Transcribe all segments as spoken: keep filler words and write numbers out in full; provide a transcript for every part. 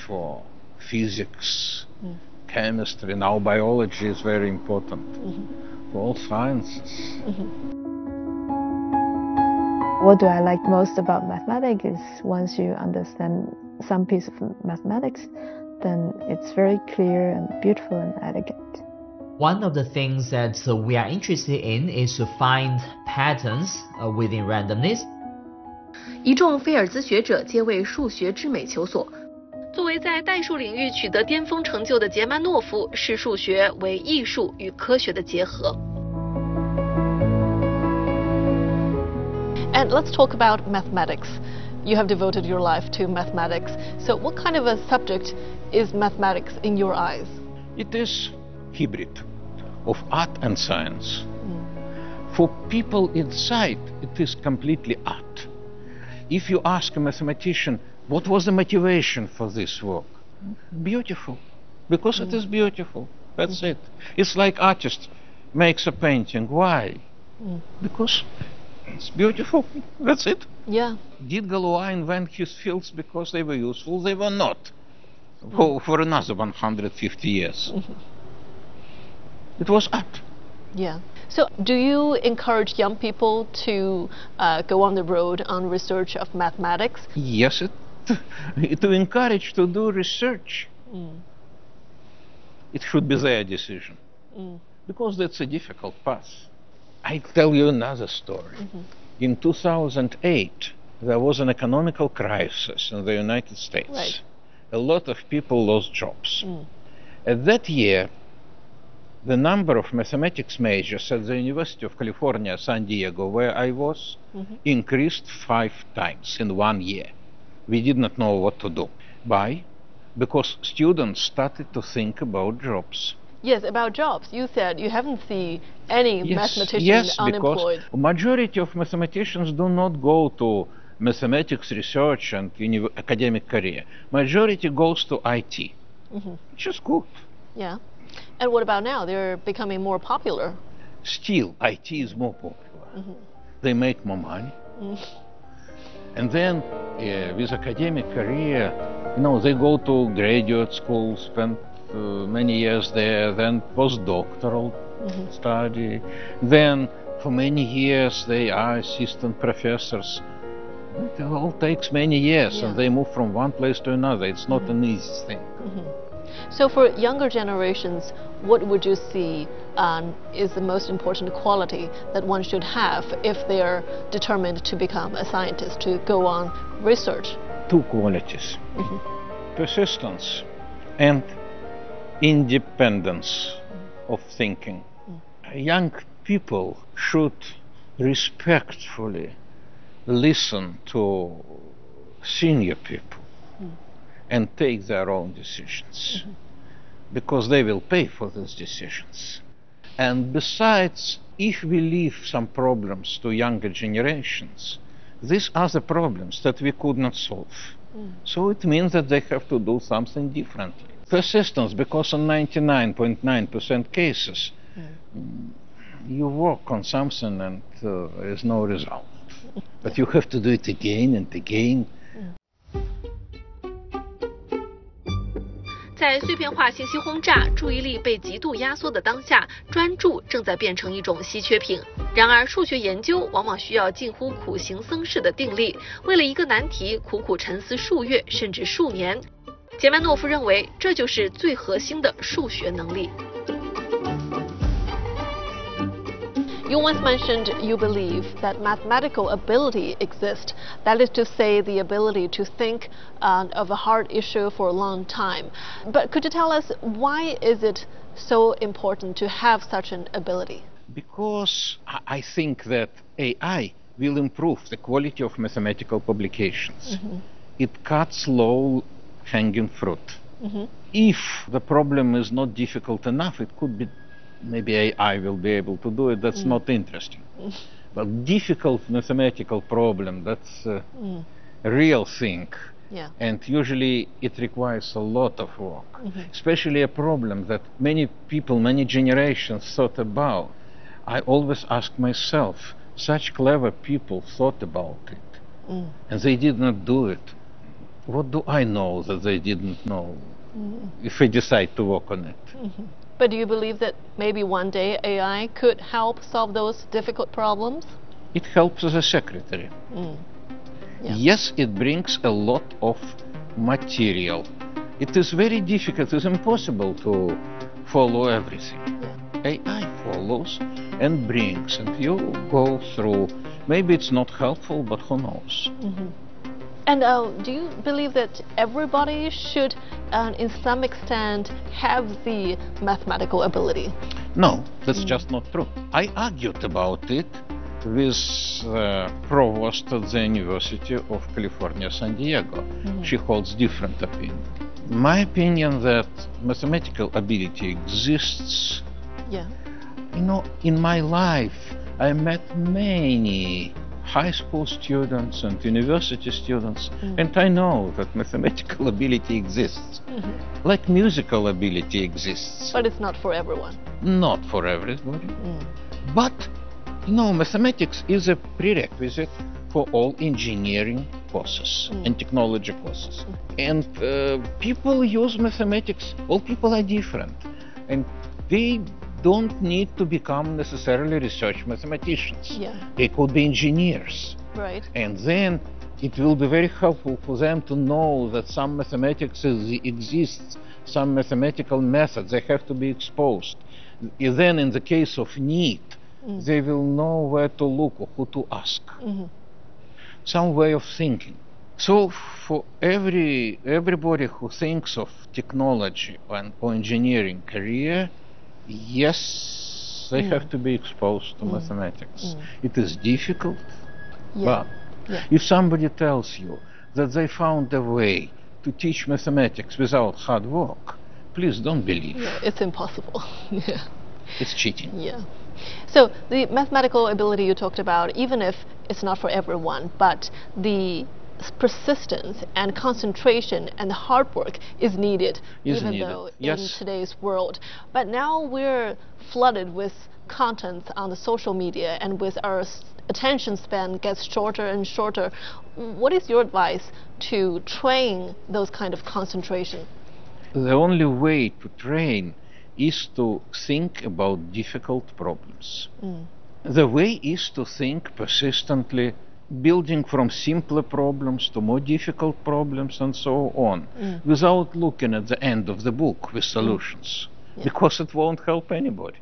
for physics, mm. chemistry. Now biology is very important mm-hmm. for all sciences. Mm-hmm. What do I like most about mathematics is once you understand some piece of mathematics, then it's very clear and beautiful and elegant. One of the things that uh, we are interested in is to find patterns uh, within randomness. 一众菲尔兹学者皆为数学之美求索。作为在代数领域取得巅峰成就的杰曼诺夫，视数学为艺术与科学的结合。And let's talk about mathematics. You have devoted your life to mathematics. So what kind of a subject is mathematics in your eyes? It is hybrid of art and science. Mm. For people inside, it is completely art. If you ask a mathematician, what was the motivation for this work? Beautiful. Because mm. it is beautiful. That's mm. it. It's like artist makes a painting. Why? Mm. Because it's beautiful. That's it. Yeah. Did Galois invent his fields because they were useful? They were not. Mm. For, for another one hundred fifty years. Mm-hmm. It was art. Yeah. So do you encourage young people to uh, go on the road on research of mathematics? Yes, it, to encourage to do research. Mm. It should be their decision. Mm. Because that's a difficult path. I tell you another story. Mm-hmm. In two thousand eight, there was an economical crisis in the United States. Right. A lot of people lost jobs. Mm. At that year, the number of mathematics majors at the University of California, San Diego, where I was, mm-hmm. increased five times in one year. We did not know what to do. Why? Because students started to think about jobs. Yes, about jobs. You said you haven't seen any yes, mathematicians yes, unemployed. Because majority of mathematicians do not go to mathematics research and academic career. Majority goes to I T, mm-hmm. which is good. Yeah. And what about now? They're becoming more popular. Still, I T is more popular. Mm-hmm. They make more money. Mm. And then, uh, with academic career, you know, they go to graduate school, spend uh, many years there, then postdoctoral mm-hmm. study. Then, for many years, they are assistant professors. It all takes many years, yeah. and they move from one place to another. It's not mm-hmm. an easy thing. Mm-hmm. So for younger generations, what would you see um, is the most important quality that one should have if they're determined to become a scientist, to go on research? Two qualities. Mm-hmm. Persistence and independence mm-hmm. of thinking. Mm-hmm. Young people should respectfully listen to senior people mm. and take their own decisions, mm-hmm. because they will pay for those decisions. And besides, if we leave some problems to younger generations, these are the problems that we could not solve. Mm. So it means that they have to do something differently. Persistence, because in ninety-nine point nine percent cases, mm. you work on something and uh, there is no result. But you have to do it again and again. 在碎片化信息轰炸、注意力被极度压缩的当下，专注正在变成一种稀缺品。然而，数学研究往往需要近乎苦行僧式的定力，为了一个难题苦苦沉思数月甚至数年。杰曼诺夫认为，这就是最核心的数学能力。You once mentioned you believe that mathematical ability exists. That is to say, the ability to think uh, of a hard issue for a long time. But could you tell us, why is it so important to have such an ability? Because I think that A I will improve the quality of mathematical publications. Mm-hmm. It cuts low-hanging fruit. Mm-hmm. If the problem is not difficult enough, it could be maybe A I will be able to do it. That's mm. not interesting. Mm. But difficult mathematical problem, that's uh, mm. a real thing. Yeah. And usually it requires a lot of work, mm-hmm. especially a problem that many people, many generations thought about. I always ask myself, such clever people thought about it, mm. and they did not do it. what do I know that they didn't know mm. if we decide to work on it? Mm-hmm. But do you believe that maybe one day A I could help solve those difficult problems? It helps as a secretary. Mm. Yeah. Yes, it brings a lot of material. It is very difficult, it's impossible to follow everything. Yeah. A I follows and brings, and you go through. Maybe it's not helpful, but who knows? Mm-hmm. And uh, do you believe that everybody should, uh, in some extent, have the mathematical ability? No, that's mm. just not true. I argued about it with the uh, provost at the University of California, San Diego. Mm-hmm. She holds different opinion. My opinion that mathematical ability exists. Yeah. You know, in my life, I met many high school students and university students, mm. and I know that mathematical ability exists. Mm-hmm. Like musical ability exists. But it's not for everyone. Not for everybody. Mm. But, you know, mathematics is a prerequisite for all engineering courses mm. and technology courses. Mm. And uh, people use mathematics, all people are different. And they don't need to become necessarily research mathematicians. Yeah. They could be engineers. Right. And then it will be very helpful for them to know that some mathematics is, exists, some mathematical methods, they have to be exposed. And then in the case of need, mm. they will know where to look or who to ask. Mm-hmm. Some way of thinking. So for every everybody who thinks of technology and, or engineering career, yes, they mm. have to be exposed to mm. mathematics. Mm. It is difficult, yeah. but yeah. if somebody tells you that they found a way to teach mathematics without hard work, please don't believe. Yeah, it's impossible. Yeah. It's cheating. Yeah. So the mathematical ability you talked about, even if it's not for everyone, but the persistence and concentration and hard work is needed, is even needed. though yes. in today's world. But now we're flooded with content on the social media, and with our attention span gets shorter and shorter. What is your advice to train those kind of concentration? The only way to train is to think about difficult problems. Mm. The way is to think persistently, building from simpler problems to more difficult problems and so on, mm. without looking at the end of the book with solutions, mm. yeah. because it won't help anybody.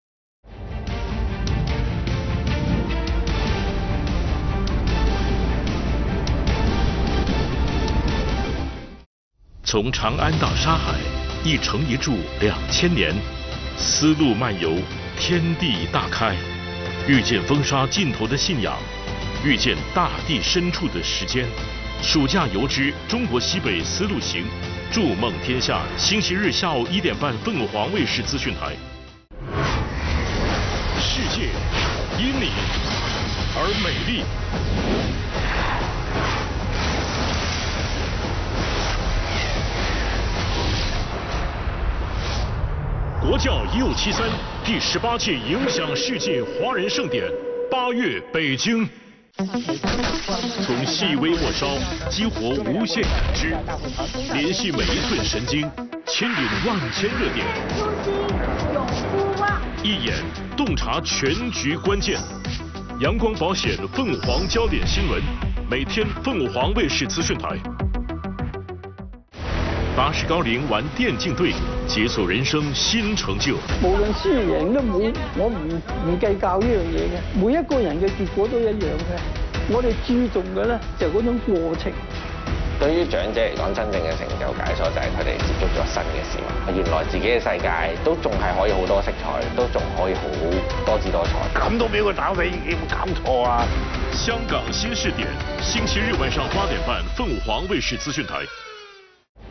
从长安到沙海，一城一柱两千年，丝路漫游，天地大开，遇见风沙尽头的信仰，遇见大地深处的时间。暑假游之中国西北丝路行，筑梦天下。星期日下午一点半，凤凰卫视资讯台。世界因你而美丽。 国教一五七三第十八届影响世界华人盛典八月北京，从细微末梢激活无限感知，联系每一寸神经，牵引万千热点，永不忘，一眼洞察全局关键。阳光保险凤凰焦点新闻，每天凤凰卫视资讯台。 八十高龄玩电竞队，解鎖人生新成就。 無論輸贏都冇，我唔唔計較呢樣嘢嘅。每一個人嘅結果都一樣嘅。我哋注重嘅咧就係嗰種過程。 對於長者嚟講，真正嘅成就解鎖就係佢哋接觸咗新嘅事物。原來自己嘅世界都仲係可以好多色彩，都仲可以好多姿多彩。咁都俾佢打死，有冇搞錯啊？ 香港新視點，星期日晚上八點半，鳳凰衛視資訊台。